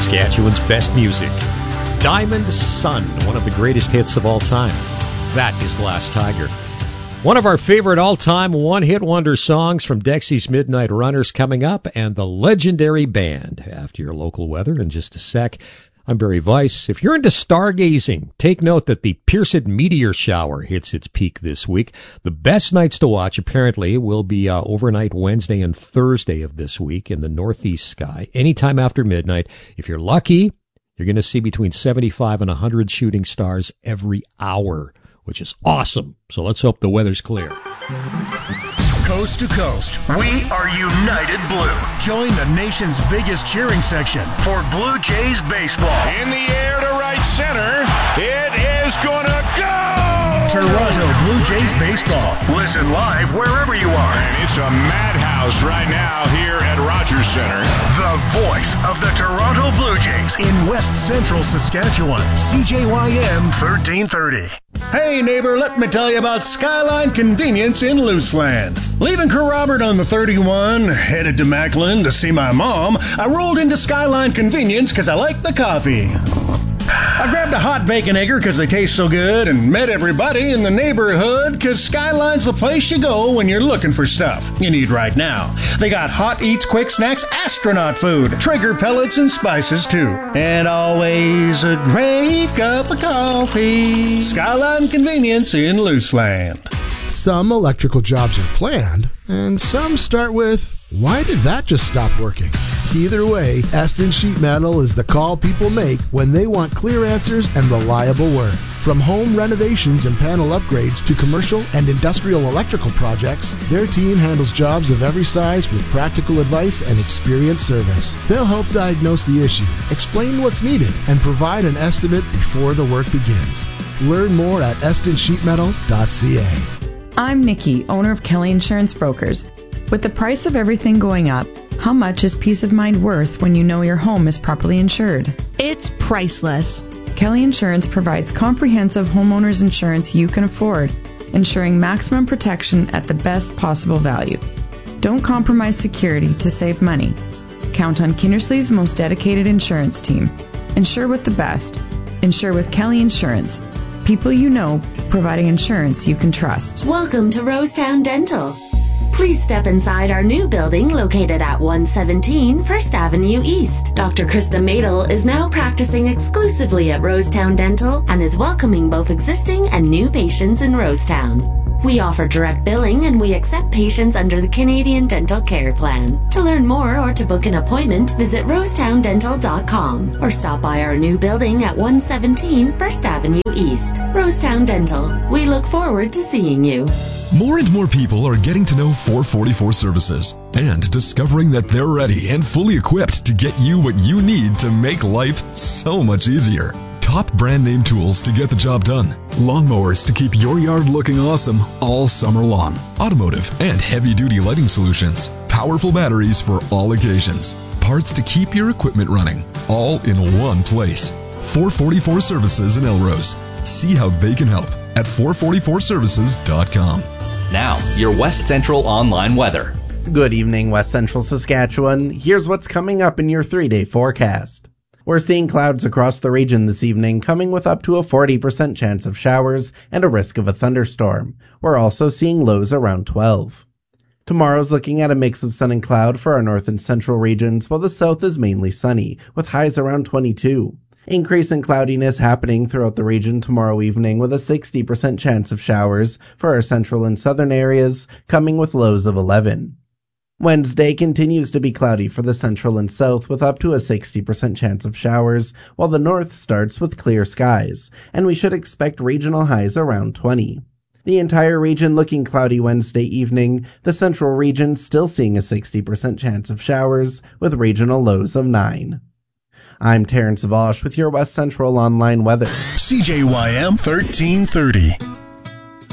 Saskatchewan's best music. Diamond Sun, one of the greatest hits of all time. That is Glass Tiger. One of our favorite all-time one-hit wonder songs from Dexy's Midnight Runners coming up, and the legendary band. After your local weather in just a sec. I'm Barry Weiss. If you're into stargazing, take note that the Pearson meteor shower hits its peak this week. The best nights to watch, apparently, will be overnight Wednesday and Thursday of this week in the northeast sky, anytime after midnight. If you're lucky, you're going to see between 75 and 100 shooting stars every hour, which is awesome. So let's hope the weather's clear. Coast to coast, we are United Blue. Join the nation's biggest cheering section for Blue Jays baseball. In the air to right center, it is gonna go! Toronto Blue Jays baseball. Listen live wherever you are. And it's a madhouse right now here at Rogers Center. The voice of the Toronto Blue Jays in West Central Saskatchewan. CJYM 1330. Hey neighbor, let me tell you about Skyline Convenience in Luceland. Leaving Kerrobert on the 31, headed to Macklin to see my mom, I rolled into Skyline Convenience because I like the coffee. I grabbed a hot bacon egger because they taste so good and met everybody in the neighborhood because Skyline's the place you go when you're looking for stuff you need right now. They got hot eats, quick snacks, astronaut food, trigger pellets and spices too. And always a great cup of coffee. Skyline Convenience in Luceland. Some electrical jobs are planned, and some start with, why did that just stop working? Either way, Eston Sheet Metal is the call people make when they want clear answers and reliable work. From home renovations and panel upgrades to commercial and industrial electrical projects, their team handles jobs of every size with practical advice and experienced service. They'll help diagnose the issue, explain what's needed, and provide an estimate before the work begins. Learn more at estonsheetmetal.ca. I'm Nikki, owner of Kelly Insurance Brokers. With the price of everything going up, how much is peace of mind worth when you know your home is properly insured? It's priceless. Kelly Insurance provides comprehensive homeowners insurance you can afford, ensuring maximum protection at the best possible value. Don't compromise security to save money. Count on Kindersley's most dedicated insurance team. Insure with the best. Insure with Kelly Insurance. People you know, providing insurance you can trust. Welcome to Rosetown Dental. Please step inside our new building located at 117 First Avenue East. Dr. Krista Madel is now practicing exclusively at Rosetown Dental and is welcoming both existing and new patients in Rosetown. We offer direct billing and we accept patients under the Canadian Dental Care Plan. To learn more or to book an appointment, visit rosetowndental.com or stop by our new building at 117 First Avenue East. Rosetown Dental. We look forward to seeing you. More and more people are getting to know 444 Services and discovering that they're ready and fully equipped to get you what you need to make life so much easier. Top brand name tools to get the job done. Lawnmowers to keep your yard looking awesome all summer long. Automotive and heavy duty lighting solutions. Powerful batteries for all occasions. Parts to keep your equipment running. All in one place. 444 Services in Elrose. See how they can help at 444services.com. Now, your West Central online weather. Good evening, West Central Saskatchewan. Here's what's coming up in your 3-day forecast. We're seeing clouds across the region this evening, coming with up to a 40% chance of showers and a risk of a thunderstorm. We're also seeing lows around 12. Tomorrow's looking at a mix of sun and cloud for our north and central regions, while the south is mainly sunny, with highs around 22. Increase in cloudiness happening throughout the region tomorrow evening with a 60% chance of showers for our central and southern areas, coming with lows of 11. Wednesday continues to be cloudy for the central and south with up to a 60% chance of showers, while the north starts with clear skies, and we should expect regional highs around 20. The entire region looking cloudy Wednesday evening, the central region still seeing a 60% chance of showers with regional lows of 9. I'm Terrence Vosh with your West Central online weather. CJYM 1330.